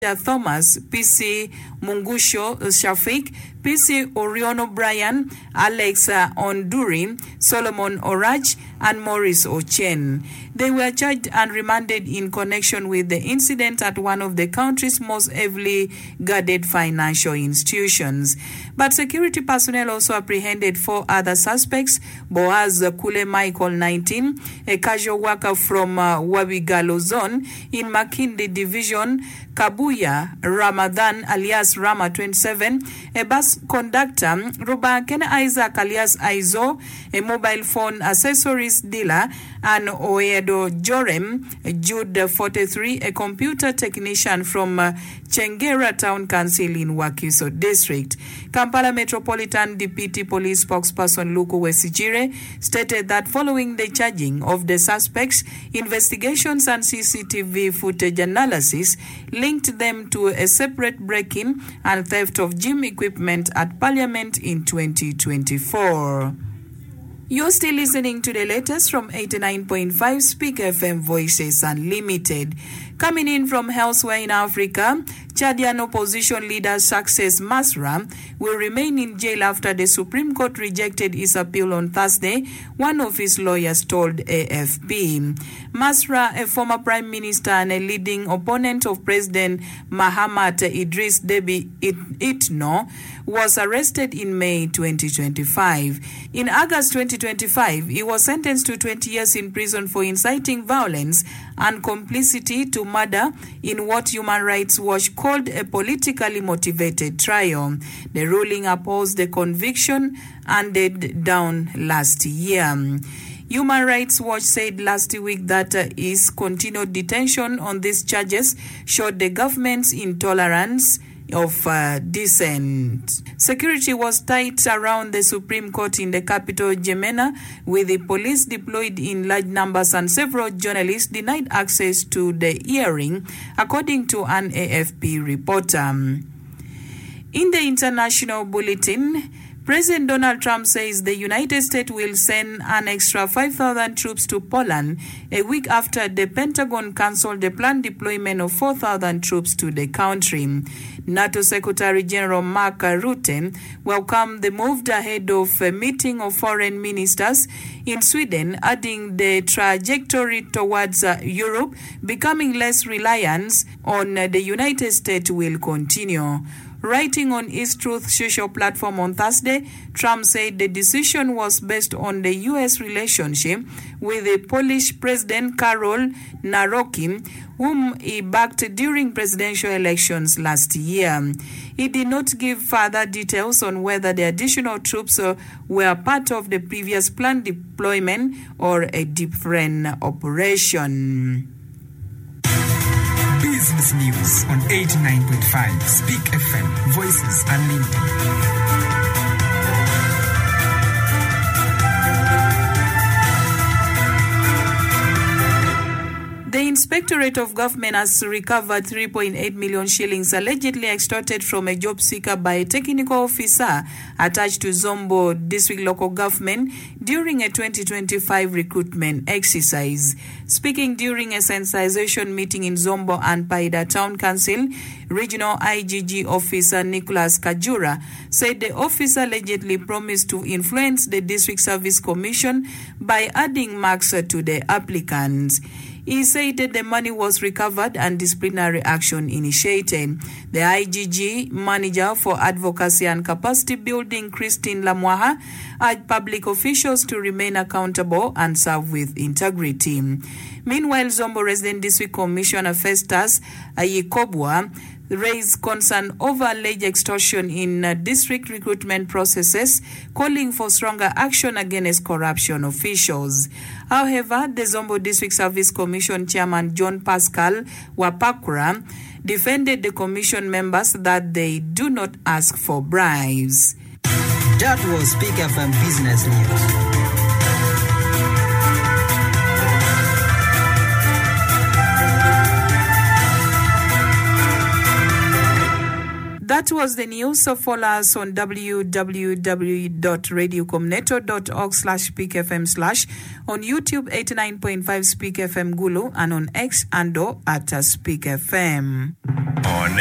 Thomas, PC Mungusho Shafik, PC Orion O'Brien, Alex Onduri, Solomon Oraj, and Maurice Ochen. They were charged and remanded in connection with the incident at one of the country's most heavily guarded financial institutions. But security personnel also apprehended 4 other suspects: Boaz Kule Michael, 19, a casual worker from Wabigalo Zone in Makindi Division; Kabuya Ramadan alias Rama, 27, a bus conductor; Rubakene Isaac alias Aizo, a mobile phone accessories dealer; and Oedo Jorem Jude, 43, a computer technician from Chengera Town Council in Wakiso District. Kampala Metropolitan Deputy Police Spokesperson Luku Wesigire stated that following the charging of the suspects, investigations and CCTV footage analysis linked them to a separate break-in and theft of gym equipment at Parliament in 2024. You're still listening to the latest from 89.5 Speak FM Voices Unlimited. Coming in from elsewhere in Africa, Chadian opposition leader Success Masra will remain in jail after the Supreme Court rejected his appeal on Thursday, one of his lawyers told AFP. Masra, a former prime minister and a leading opponent of President Mahamat Idris Deby Itno, was arrested in May 2025. In August 2025, he was sentenced to 20 years in prison for inciting violence and complicity to murder in what Human Rights Watch called a politically motivated trial. The ruling opposed the conviction handed down last year. Human Rights Watch said last week that his continued detention on these charges showed the government's intolerance of dissent. Security was tight around the Supreme Court in the capital, Jemena, with the police deployed in large numbers and several journalists denied access to the hearing, according to an AFP reporter. In the international bulletin, President Donald Trump says the United States will send an extra 5,000 troops to Poland a week after the Pentagon canceled the planned deployment of 4,000 troops to the country. NATO Secretary General Mark Rutte welcomed the move ahead of a meeting of foreign ministers in Sweden, adding the trajectory towards Europe becoming less reliant on the United States will continue. Writing on his Truth social platform on Thursday, Trump said the decision was based on the U.S. relationship with the Polish President Karol Nawrocki, whom he backed during presidential elections last year. He did not give further details on whether the additional troops were part of the previous planned deployment or a different operation. Business News on 89.5 Speak FM Voices Unlimited. The Inspectorate of Government has recovered 3.8 million shillings allegedly extorted from a job seeker by a technical officer attached to Zombo District Local Government during a 2025 recruitment exercise. Speaking during a sensitization meeting in Zombo and Paida Town Council, Regional IGG Officer Nicholas Kajura said the officer allegedly promised to influence the District Service Commission by adding marks to the applicants. He said that the money was recovered and disciplinary action initiated. The IGG manager for advocacy and capacity building, Christine Lamwaha, urged public officials to remain accountable and serve with integrity. Meanwhile, Zombo Resident District Commissioner Festus Ayikobwa raised concern over alleged extortion in district recruitment processes, calling for stronger action against corruption officials. However, the Zombo District Service Commission Chairman John Pascal Wapakura defended the commission members that they do not ask for bribes. That was Speak FM Business News. That was the news. So follow us on www.radiocomneto.org/speakfm/ on YouTube 89.5 Speak FM Gulu and on X and at Speak FM.